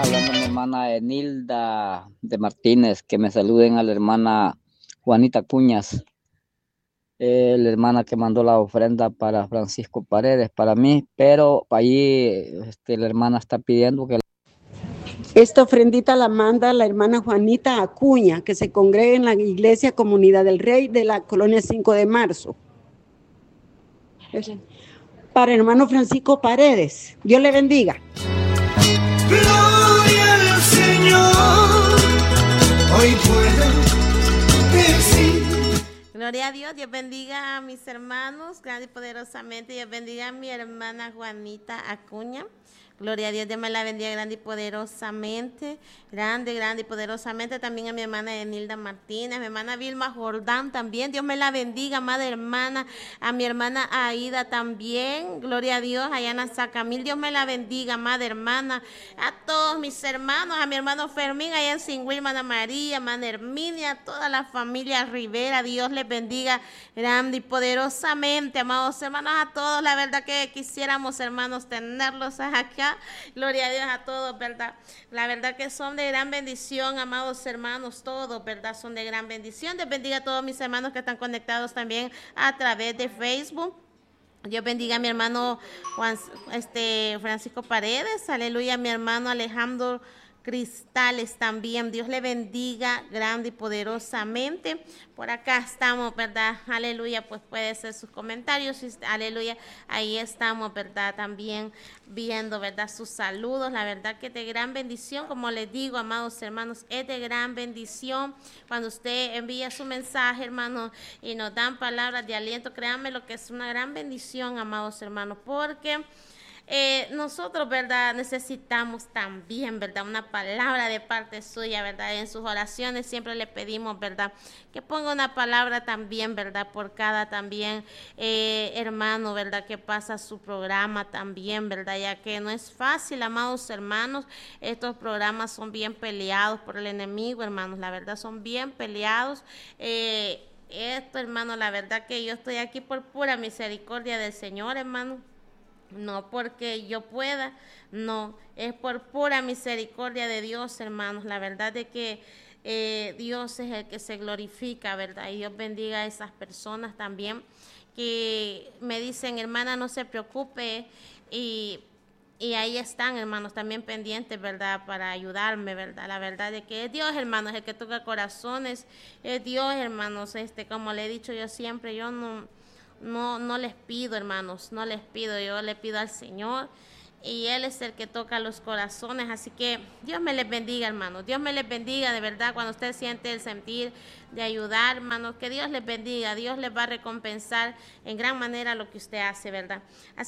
hablando mi hermana Enilda de Martínez, que me saluden a la hermana Juanita Cuñas, la hermana que mandó la ofrenda para Francisco Paredes, para mí, pero allí la hermana está pidiendo que... Esta ofrendita la manda la hermana Juanita Acuña, que se congrega en la Iglesia Comunidad del Rey de la Colonia 5 de Marzo. Para el hermano Francisco Paredes. Dios le bendiga. Gloria al Señor, hoy puedo decir. Gloria a Dios, Dios bendiga a mis hermanos, grande y poderosamente. Dios bendiga a mi hermana Juanita Acuña. Gloria a Dios, Dios me la bendiga grande y poderosamente, grande y poderosamente. También a mi hermana Enilda Martínez, a mi hermana Vilma Jordán también. Dios me la bendiga, amada hermana. A mi hermana Aida también. Gloria a Dios, a Yana Sacamil. Dios me la bendiga, amada hermana. A todos mis hermanos, a mi hermano Fermín, allá en Singüil, hermana María, hermana Herminia, a toda la familia Rivera. Dios les bendiga grande y poderosamente, amados hermanos, a todos. La verdad que quisiéramos, hermanos, tenerlos acá. Gloria a Dios a todos, ¿verdad? La verdad que son de gran bendición, amados hermanos, todos, ¿verdad? Son de gran bendición. Dios bendiga a todos mis hermanos que están conectados también a través de Facebook. Dios bendiga a mi hermano Francisco Paredes, aleluya, a mi hermano Alejandro Cristales también. Dios le bendiga grande y poderosamente. Por acá estamos, ¿verdad? Aleluya, pues puede ser sus comentarios, aleluya, ahí estamos, ¿verdad? También viendo, ¿verdad? Sus saludos, la verdad que es de gran bendición, como les digo, amados hermanos, es de gran bendición cuando usted envía su mensaje, hermano, y nos dan palabras de aliento. Créanme lo que es una gran bendición, amados hermanos, porque nosotros, ¿verdad? Necesitamos también, ¿verdad? Una palabra de parte suya, ¿verdad? En sus oraciones siempre le pedimos, ¿verdad? Que ponga una palabra también, ¿verdad? Por cada también hermano, ¿verdad? Que pasa su programa también, ¿verdad? Ya que no es fácil, amados hermanos. Estos programas son bien peleados por el enemigo, hermanos. La verdad, son bien peleados. Esto, hermano, la verdad que yo estoy aquí por pura misericordia del Señor, hermano. No porque yo pueda, no, es por pura misericordia de Dios, hermanos. La verdad de que Dios es el que se glorifica, ¿verdad? Y Dios bendiga a esas personas también que me dicen, hermana, no se preocupe, y ahí están, hermanos, también pendientes, ¿verdad? Para ayudarme, ¿verdad? La verdad de que es Dios, hermanos, el que toca corazones, es Dios, hermanos, como le he dicho yo siempre, yo no les pido, hermanos, no les pido, yo le pido al Señor y Él es el que toca los corazones. Así que Dios me les bendiga, hermanos, Dios me les bendiga de verdad. Cuando usted siente el sentir de ayudar, hermanos, que Dios les bendiga, Dios les va a recompensar en gran manera lo que usted hace, ¿verdad? Así vamos a venir lo que es la palabra del Señor, aleluya, en esta preciosa y bella mañana. En esta preciosa y bella mañana,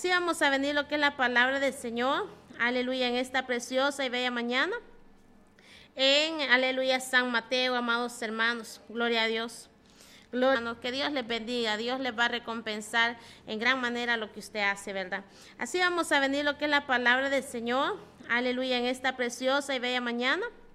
en aleluya San Mateo, amados hermanos, gloria a Dios. Que Dios les bendiga, Dios les va a recompensar en gran manera lo que usted hace, ¿verdad? Así vamos a venir lo que es la palabra del Señor, aleluya, en esta preciosa y bella mañana.